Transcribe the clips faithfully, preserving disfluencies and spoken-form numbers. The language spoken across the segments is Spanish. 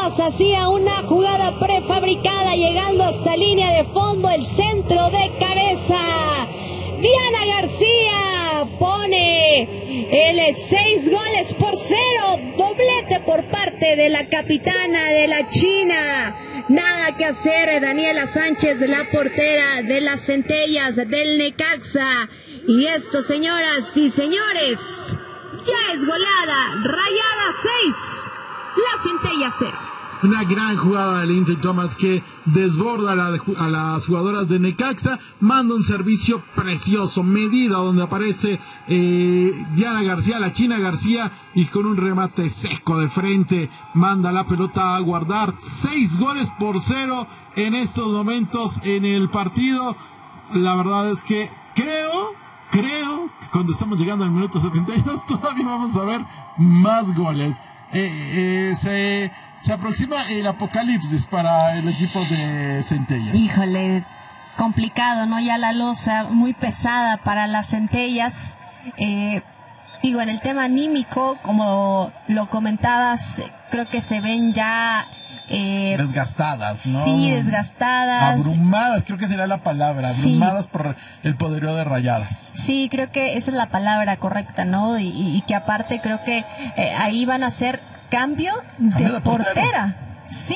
Rayadas hacía una jugada prefabricada, llegando hasta línea de fondo, el centro de cabeza. Diana García pone el seis goles por cero, doblete por parte de la capitana de la China. Nada que hacer, Daniela Sánchez, la portera de las Centellas del Necaxa. Y esto, señoras y señores, ya es goleada. Rayadas seis, las Centellas cero. Una gran jugada de Lindsay Thomas que desborda a, la, a las jugadoras de Necaxa, manda un servicio precioso, medida, donde aparece eh, Diana García, la China García, y con un remate seco de frente manda la pelota a guardar. Seis goles por cero en estos momentos en el partido. La verdad es que creo, creo que cuando estamos llegando al minuto setenta y dos todavía vamos a ver más goles. Eh, eh, se, se aproxima el apocalipsis para el equipo de Centellas. Híjole, complicado, ¿no? Ya la losa muy pesada para las Centellas. Eh, digo, en el tema anímico, como lo comentabas, creo que se ven ya eh, desgastadas, ¿no? Sí, desgastadas. Abrumadas, creo que sería la palabra, abrumadas sí. por el poderío de Rayadas. Sí, creo que esa es la palabra correcta, ¿no? Y, y, y que aparte creo que eh, ahí van a hacer cambio de, cambio de portera. portera. Sí,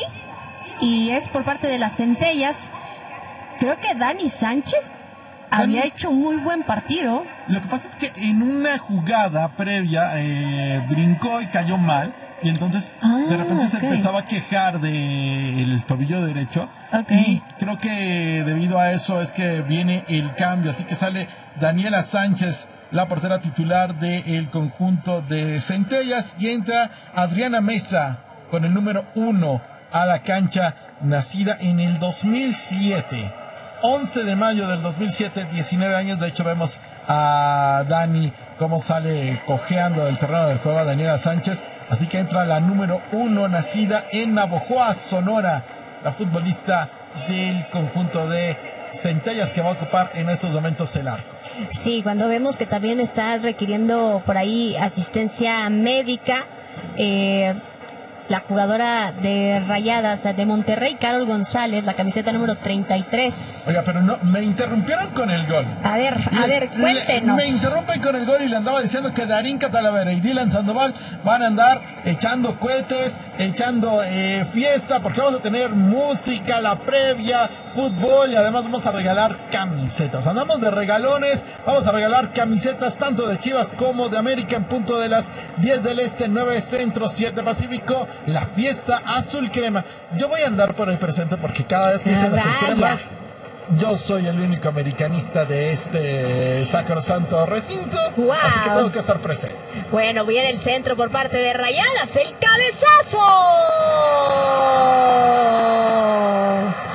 y es por parte de las Centellas. Creo que Dani Sánchez había Dani... hecho un muy buen partido. Lo que pasa es que en una jugada previa eh, brincó y cayó mal. Y entonces ah, de repente okay. se empezaba a quejar del tobillo derecho. Okay. Y creo que debido a eso es que viene el cambio. Así que sale Daniela Sánchez, la portera titular del conjunto de Centellas. Y entra Adriana Mesa con el número uno a la cancha, nacida en el dos mil siete. once de mayo del dos mil siete, diecinueve años. De hecho vemos a Dani cómo sale cojeando del terreno de juego a Daniela Sánchez. Así que entra la número uno, nacida en Navojoa, Sonora, la futbolista del conjunto de Centellas, que va a ocupar en estos momentos el arco. Sí, cuando vemos que también está requiriendo por ahí asistencia médica, eh, la jugadora de Rayadas de Monterrey, Carol González, la camiseta número treinta y tres. Oiga, pero no, me interrumpieron con el gol. A ver, a Les, ver, cuéntenos. Le, me interrumpen con el gol y le andaba diciendo que Darín Catalavera y Dylan Sandoval van a andar echando cohetes, echando eh, fiesta, porque vamos a tener música, la previa, fútbol, y además vamos a regalar camisetas. Andamos de regalones, vamos a regalar camisetas tanto de Chivas como de América en punto de las diez del Este, nueve Centro, siete Pacífico. La fiesta azul crema. Yo voy a andar por el presente porque cada vez que dicen azul crema, yo soy el único americanista de este sacrosanto recinto. Wow. Así que tengo que estar presente. Bueno, viene el centro por parte de Rayadas. ¡El cabezazo!